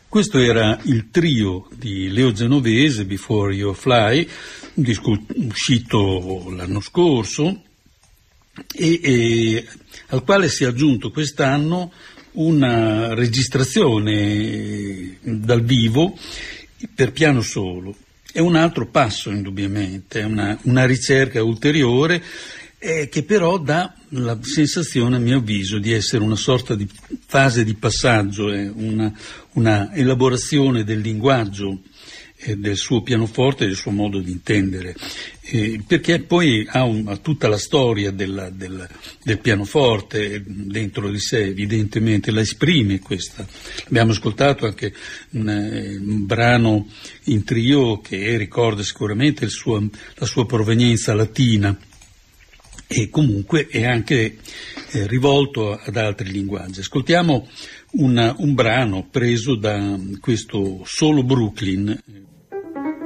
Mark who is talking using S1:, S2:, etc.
S1: Questo era il trio di Leo Genovese, Before You Fly, un disco uscito l'anno scorso e al quale si è aggiunto quest'anno una registrazione dal vivo per piano solo. È un altro passo indubbiamente, è una ricerca ulteriore che però dà la sensazione, a mio avviso, di essere una sorta di fase di passaggio, una elaborazione del linguaggio del suo pianoforte e del suo modo di intendere, perché poi ha tutta la storia del pianoforte dentro di sé, evidentemente la esprime questa. Abbiamo ascoltato anche un brano in trio che ricorda sicuramente la sua provenienza latina, e comunque è anche rivolto ad altri linguaggi. Ascoltiamo un brano preso da questo Solo Brooklyn